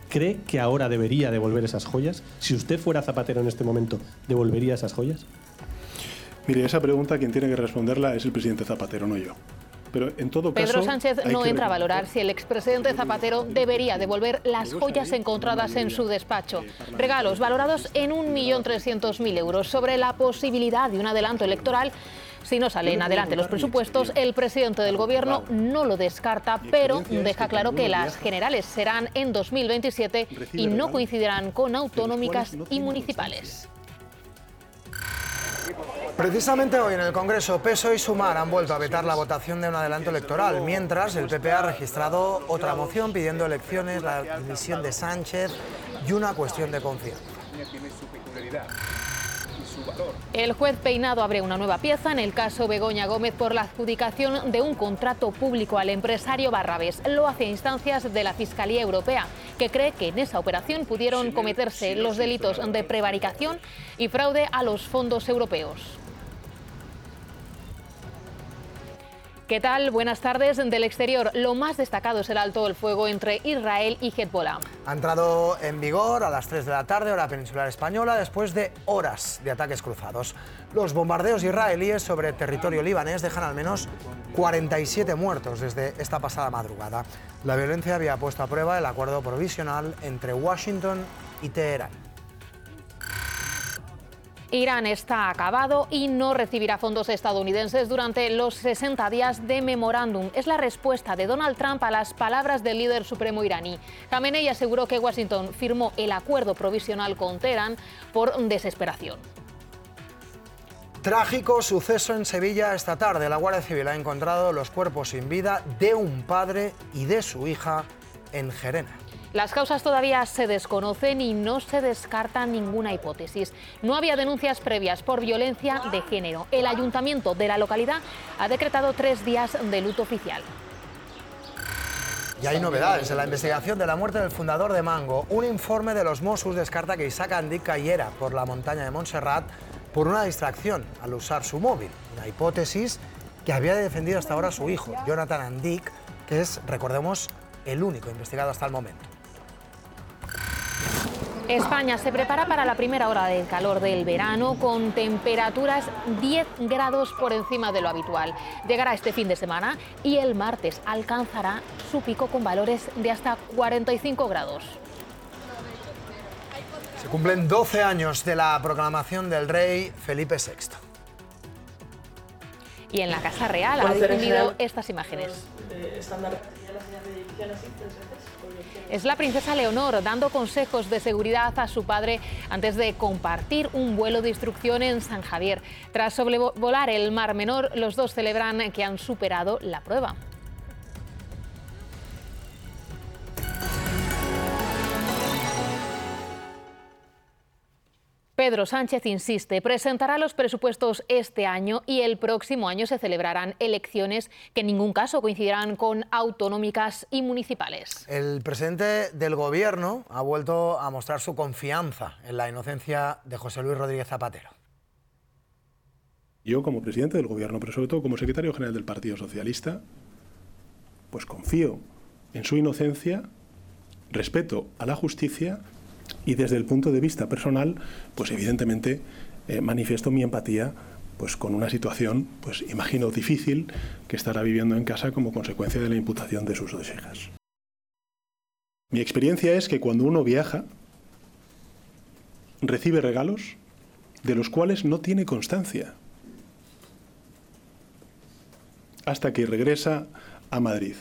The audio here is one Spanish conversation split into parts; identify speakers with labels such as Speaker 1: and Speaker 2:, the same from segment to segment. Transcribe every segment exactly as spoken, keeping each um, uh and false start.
Speaker 1: ¿Cree que ahora debería devolver esas joyas? Si usted fuera Zapatero en este momento, ¿devolvería esas joyas?
Speaker 2: Mire, esa pregunta quien tiene que responderla es el presidente Zapatero, no yo. Pero en todo caso,
Speaker 3: Pedro Sánchez no entra a valorar si el expresidente Zapatero debería devolver las joyas encontradas en su despacho. Regalos valorados en un millón trescientos mil euros. Sobre la posibilidad de un adelanto electoral, si no salen adelante los presupuestos, el presidente del Gobierno no lo descarta, pero deja claro que las generales serán en dos mil veintisiete y no coincidirán con autonómicas y municipales.
Speaker 4: Precisamente hoy en el Congreso, P S O E y Sumar han vuelto a vetar la votación de un adelanto electoral, mientras el P P ha registrado otra moción pidiendo elecciones, la dimisión de Sánchez y una cuestión de confianza.
Speaker 3: El juez Peinado abre una nueva pieza en el caso Begoña Gómez por la adjudicación de un contrato público al empresario Barrabés. Lo hace a instancias de la Fiscalía Europea, que cree que en esa operación pudieron cometerse los delitos de prevaricación y fraude a los fondos europeos. ¿Qué tal? Buenas tardes. Del exterior, lo más destacado es el alto el fuego entre Israel y Hezbollah.
Speaker 4: Ha entrado en vigor a las tres de la tarde, hora peninsular española, después de horas de ataques cruzados. Los bombardeos israelíes sobre territorio libanés dejan al menos cuarenta y siete muertos desde esta pasada madrugada. La violencia había puesto a prueba el acuerdo provisional entre Washington y Teherán.
Speaker 3: Irán está acabado y no recibirá fondos estadounidenses durante los sesenta días de memorándum. Es la respuesta de Donald Trump a las palabras del líder supremo iraní. Khamenei aseguró que Washington firmó el acuerdo provisional con Teherán por desesperación.
Speaker 4: Trágico suceso en Sevilla esta tarde. La Guardia Civil ha encontrado los cuerpos sin vida de un padre y de su hija en Gerena.
Speaker 3: Las causas todavía se desconocen y no se descarta ninguna hipótesis. No había denuncias previas por violencia de género. El ayuntamiento de la localidad ha decretado tres días de luto oficial.
Speaker 4: Y hay novedades en la investigación de la muerte del fundador de Mango. Un informe de los Mossos descarta que Isaac Andic cayera por la montaña de Montserrat por una distracción al usar su móvil. Una hipótesis que había defendido hasta ahora su hijo, Jonathan Andic, que es, recordemos, el único investigado hasta el momento.
Speaker 3: España se prepara para la primera hora del calor del verano con temperaturas diez grados por encima de lo habitual. Llegará este fin de semana y el martes alcanzará su pico con valores de hasta cuarenta y cinco grados.
Speaker 4: Se cumplen doce años de la proclamación del rey Felipe sexto.
Speaker 3: Y en la Casa Real ha difundido estas imágenes. Es la princesa Leonor dando consejos de seguridad a su padre antes de compartir un vuelo de instrucción en San Javier. Tras sobrevolar el Mar Menor, los dos celebran que han superado la prueba. Pedro Sánchez insiste, presentará los presupuestos este año y el próximo año se celebrarán elecciones que en ningún caso coincidirán con autonómicas y municipales.
Speaker 4: El presidente del Gobierno ha vuelto a mostrar su confianza en la inocencia de José Luis Rodríguez Zapatero.
Speaker 2: Yo, como presidente del Gobierno, pero sobre todo como secretario general del Partido Socialista, pues confío en su inocencia, respeto a la justicia y desde el punto de vista personal, pues evidentemente eh, manifiesto mi empatía pues con una situación, pues imagino difícil, que estará viviendo en casa como consecuencia de la imputación de sus dos hijas. Mi experiencia es que cuando uno viaja, recibe regalos de los cuales no tiene constancia, hasta que regresa a Madrid.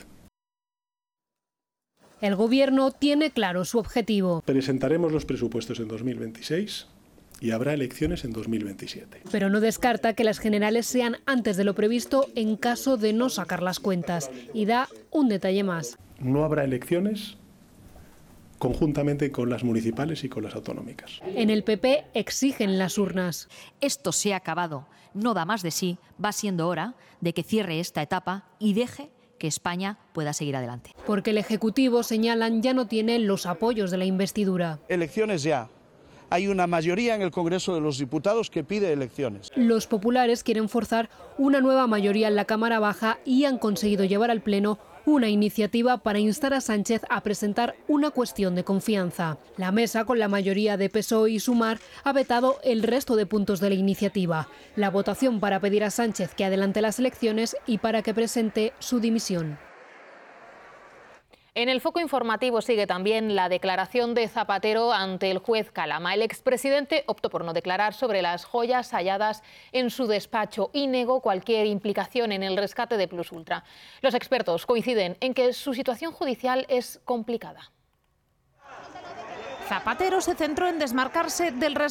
Speaker 5: El Gobierno tiene claro su objetivo.
Speaker 2: Presentaremos los presupuestos en dos mil veintiséis y habrá elecciones en dos mil veintisiete.
Speaker 5: Pero no descarta que las generales sean antes de lo previsto en caso de no sacar las cuentas. Y da un detalle más.
Speaker 2: No habrá elecciones conjuntamente con las municipales y con las autonómicas.
Speaker 5: En el P P exigen las urnas.
Speaker 6: Esto se ha acabado, no da más de sí, va siendo hora de que cierre esta etapa y deje que España pueda seguir adelante.
Speaker 5: Porque el Ejecutivo, señalan, ya no tiene los apoyos de la investidura.
Speaker 7: Elecciones ya. Hay una mayoría en el Congreso de los Diputados que pide elecciones.
Speaker 5: Los populares quieren forzar una nueva mayoría en la Cámara Baja y han conseguido llevar al Pleno una iniciativa para instar a Sánchez a presentar una cuestión de confianza. La mesa, con la mayoría de P S O E y Sumar, ha vetado el resto de puntos de la iniciativa. La votación para pedir a Sánchez que adelante las elecciones y para que presente su dimisión.
Speaker 3: En el foco informativo sigue también la declaración de Zapatero ante el juez Calama. El expresidente optó por no declarar sobre las joyas halladas en su despacho y negó cualquier implicación en el rescate de Plus Ultra. Los expertos coinciden en que su situación judicial es complicada.
Speaker 8: Zapatero se centró en desmarcarse del rescate